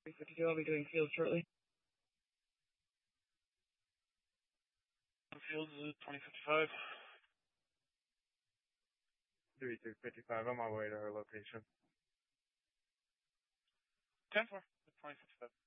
352, I'll be doing field shortly. Field is 2055. 3255, on my way to her location. 10-4, 2055.